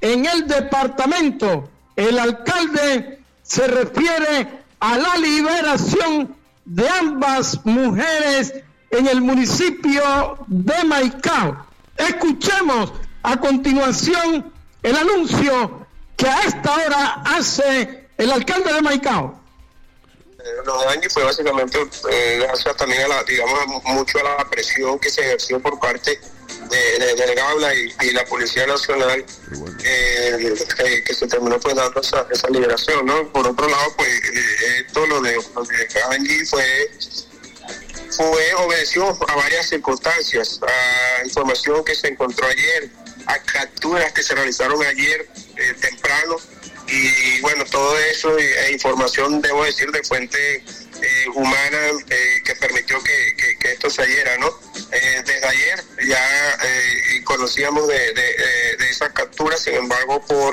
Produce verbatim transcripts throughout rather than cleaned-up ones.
en el departamento. El alcalde se refiere a la liberación de ambas mujeres en el municipio de Maicao. Escuchemos a continuación el anuncio que a esta hora hace el alcalde de Maicao. Lo de Angie fue básicamente eh, gracias también a la, digamos, mucho a la presión que se ejerció por parte de, de, de Gabla y, y la Policía Nacional, eh, eh, que se terminó pues dando esa, esa liberación, ¿no? Por otro lado, pues eh, esto lo de, lo de Angie fue fue obedeció a varias circunstancias, a información que se encontró ayer, a capturas que se realizaron ayer eh, temprano, y bueno, todo eso e información, debo decir, de fuente eh, humana eh, que permitió que, que, que esto se diera, ¿no? Eh, desde ayer ya eh, conocíamos de, de, de, de esas capturas, sin embargo, por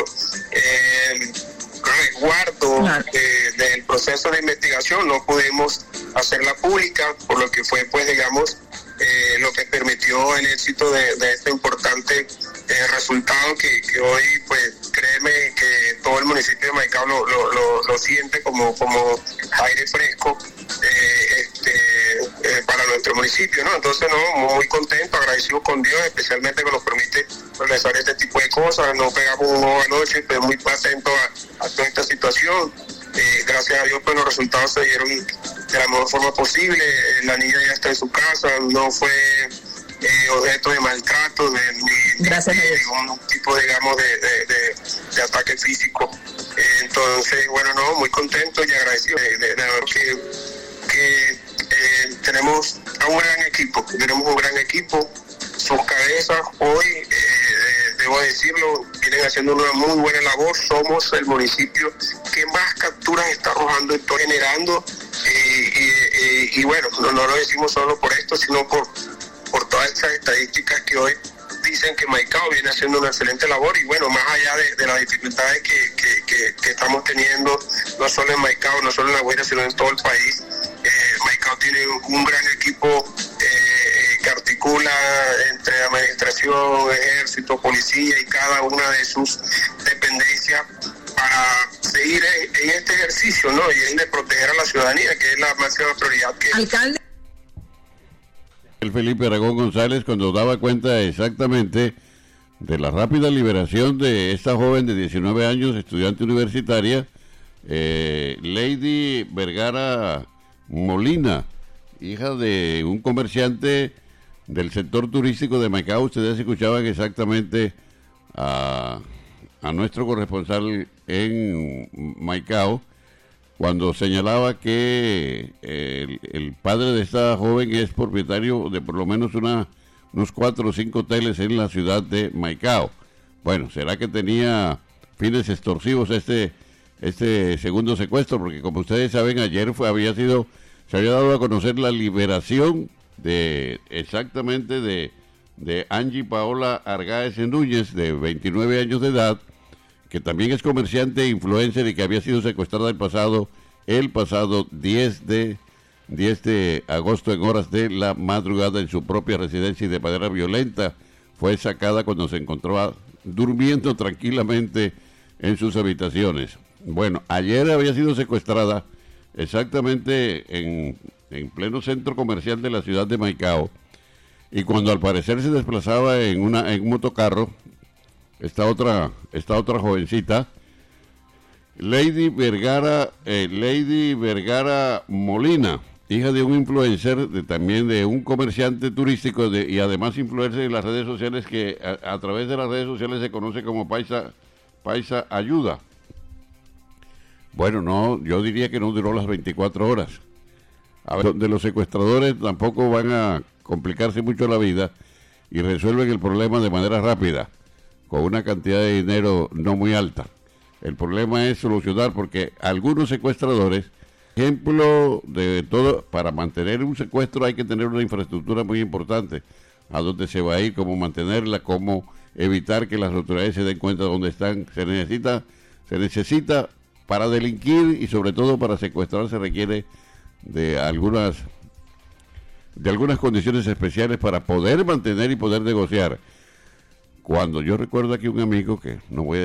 eh, resguardo claro. de, del proceso de investigación no pudimos hacerla pública, por lo que fue, pues, digamos, eh, lo que permitió el éxito de, de este importante eh, resultado que, que hoy, pues, créeme que todo el municipio de Maicao lo, lo, lo, lo siente como, como aire fresco eh, este, eh, para nuestro municipio, ¿no? Entonces, no, muy contento, agradecido con Dios, especialmente que nos permite realizar este tipo de cosas. No pegamos un ojo anoche, pero muy atento a, a toda esta situación. Eh, gracias a Dios, pues los resultados se dieron de la mejor forma posible. Eh, la niña ya está en su casa, no fue eh, objeto de maltrato, de, ni, gracias de, de ningún tipo, digamos, de, de, de, de ataque físico. Eh, entonces, bueno, no, muy contento y agradecido de, de, de ver que, que eh, tenemos a un gran equipo, tenemos un gran equipo. Sus cabezas hoy, eh, eh, debo decirlo, vienen haciendo una muy buena labor. Somos el municipio que más capturas está arrojando, está generando, eh, eh, eh, y bueno, no, no lo decimos solo por esto, sino por, por todas estas estadísticas que hoy dicen que Maicao viene haciendo una excelente labor. Y bueno, más allá de, de las dificultades que, que, que, que estamos teniendo, no solo en Maicao, no solo en La Guaira, sino en todo el país, eh, Maicao tiene un gran equipo eh, que articula entre administración, ejército, policía y cada una de sus dependencias para seguir en, en este ejercicio, ¿no? Y es de proteger a la ciudadanía, que es la máxima prioridad que... Alcalde. El Felipe Aragón González, cuando daba cuenta exactamente de la rápida liberación de esta joven de diecinueve años, estudiante universitaria, eh, Lady Vergara Molina, hija de un comerciante del sector turístico de Maicao. Ustedes escuchaban exactamente a, a nuestro corresponsal en Maicao cuando señalaba que el, el padre de esta joven es propietario de por lo menos una, unos cuatro o cinco hoteles en la ciudad de Maicao. Bueno, ¿será que tenía fines extorsivos este este segundo secuestro? Porque como ustedes saben, ayer fue había sido se había dado a conocer la liberación de exactamente de, de Angie Paola Argáez Núñez, de veintinueve años de edad, que también es comerciante e influencer y que había sido secuestrada el pasado, el pasado diez de agosto en horas de la madrugada en su propia residencia y de manera violenta. Fue sacada cuando se encontraba durmiendo tranquilamente en sus habitaciones. Bueno, ayer había sido secuestrada exactamente en, en pleno centro comercial de la ciudad de Maicao, y cuando al parecer se desplazaba en una en un motocarro, esta otra esta otra jovencita, Lady Vergara eh, Lady Vergara Molina, hija de un influencer, de, también de un comerciante turístico de, y además influencer en las redes sociales, que a, a través de las redes sociales se conoce como Paisa Paisa Ayuda. Bueno, no, yo diría que no duró las veinticuatro horas. A ver, de los secuestradores tampoco van a complicarse mucho la vida y resuelven el problema de manera rápida, con una cantidad de dinero no muy alta. El problema es solucionar, porque algunos secuestradores, ejemplo de todo, para mantener un secuestro hay que tener una infraestructura muy importante, a dónde se va a ir, cómo mantenerla, cómo evitar que las autoridades se den cuenta de dónde están. Se necesita, se necesita para delinquir y sobre todo para secuestrar se requiere de algunas de algunas condiciones especiales para poder mantener y poder negociar. Cuando yo recuerdo aquí un amigo, que no voy a